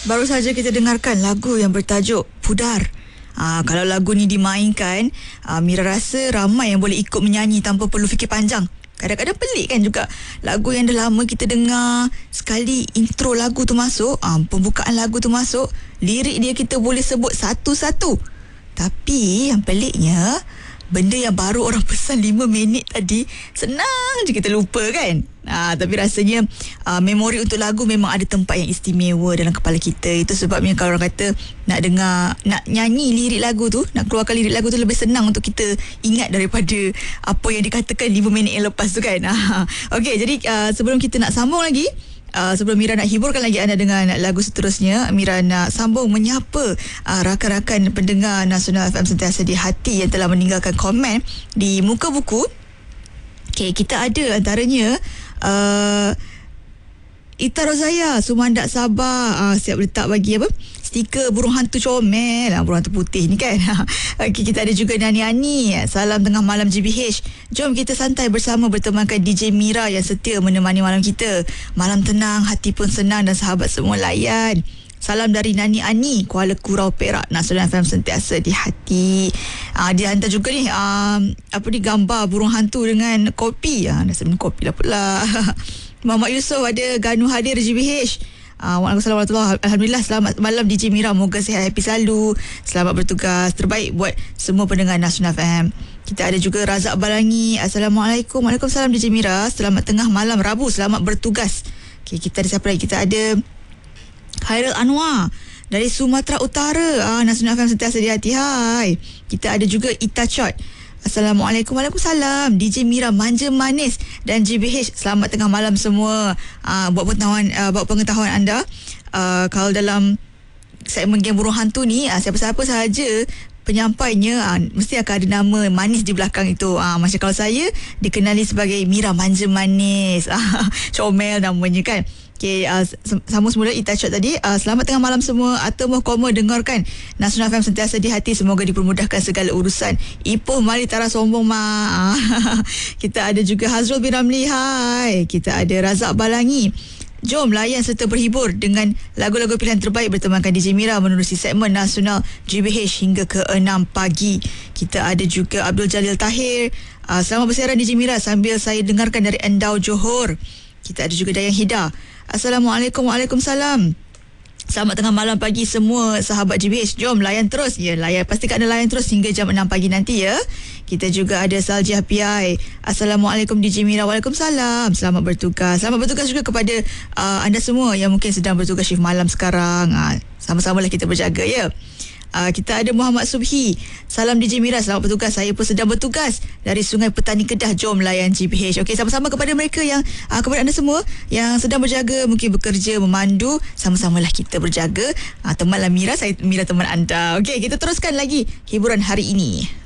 Baru saja kita dengarkan lagu yang bertajuk Pudar. Kalau lagu ni dimainkan, Mira rasa ramai yang boleh ikut menyanyi tanpa perlu fikir panjang. Kadang-kadang pelik kan juga. Lagu yang dah lama kita dengar, sekali intro lagu tu masuk, pembukaan lagu tu masuk, lirik dia kita boleh sebut satu-satu. Tapi yang peliknya, benda yang baru orang pesan 5 minit tadi, senang je kita lupa kan. Tapi rasanya memori untuk lagu memang ada tempat yang istimewa dalam kepala kita. Itu sebabnya kalau orang kata nak nyanyi lirik lagu tu, nak keluarkan lirik lagu tu lebih senang untuk kita ingat daripada apa yang dikatakan 5 minit yang lepas tu kan. Okey, jadi sebelum kita nak sambung lagi, sebelum Mira nak hiburkan lagi anda dengan lagu seterusnya, Mira nak sambung menyapa rakan-rakan pendengar Nasional FM Sentiasa di Hati yang telah meninggalkan komen di muka buku. Okay, kita ada antaranya Ita Rozaya, Sumandak Sabah, siap letak bagi apa? Stiker burung hantu comel, burung hantu putih ni kan. Okay, kita ada juga Nani Ani, salam tengah malam GBH. Jom kita santai bersama bertemankan DJ Mira yang setia menemani malam kita. Malam tenang, hati pun senang dan sahabat semua layan. Salam dari Nani Ani, Kuala Kurau, Perak. Nasional FM Sentiasa di Hati. Dia hantar juga ni gambar burung hantu dengan kopi. Dah minum kopi lah pula. Muhammad Yusof ada Ganu hadir GBH. Waalaikumsalam warahmatullahi. Alhamdulillah, selamat malam DJ Mira, moga sihat happy selalu, selamat bertugas, terbaik buat semua pendengar Nasional FM. Kita ada juga Razak Balangi, Assalamualaikum. Waalaikumsalam DJ Mira, selamat tengah malam Rabu, selamat bertugas. Okay, kita ada siapa lagi? Kita ada Khairul Anwar dari Sumatera Utara. Nasional FM Sentiasa di Hati. Hai. Kita ada juga Ita Chot, Assalamualaikum. Waalaikumsalam DJ Mira, manja manis dan GBH, selamat tengah malam semua. Buat pengetahuan anda, kalau dalam segmen Game Burung Hantu ni, siapa-siapa sahaja penyampainya mesti akan ada nama manis di belakang itu. Macam kalau saya dikenali sebagai Mira manja manis, comel namanya kan. Okay, sama semula Ita Chot tadi. Selamat tengah malam semua. Atau koma dengarkan Nasional FM Sentiasa di Hati, semoga dipermudahkan segala urusan. Ipoh mari tara sombong ma. Kita ada juga Hazrul bin Ramli. Hai. Kita ada Razak Balangi. Jom layan serta berhibur dengan lagu-lagu pilihan terbaik bertemankan DJ Mira menerusi segmen Nasional GBH hingga ke 6 pagi. Kita ada juga Abdul Jalil Tahir. Selamat bersiaran DJ Mira sambil saya dengarkan dari Endau, Johor. Kita ada juga Dayang Hida. Assalamualaikum. Waalaikumsalam. Selamat tengah malam pagi semua sahabat GBH. Jom layan terus. Ya, layan. Pastikan anda layan terus hingga jam 6 pagi nanti ya. Kita juga ada Salji Hapiai. Assalamualaikum DJ Mira. Waalaikumsalam. Selamat bertugas. Selamat bertugas juga kepada anda semua yang mungkin sedang bertugas shift malam sekarang. Sama-samalah kita berjaga ya. Kita ada Muhammad Subhi. Salam DJ Mira, selamat bertugas. Saya pun sedang bertugas dari Sungai Petani Kedah. Jom layan GBH. Okey, sama-sama kepada mereka yang kepada anda semua yang sedang berjaga, mungkin bekerja, memandu, sama-samalah kita berjaga. Temanlah Mira, saya Mira teman anda. Okey, kita teruskan lagi hiburan hari ini.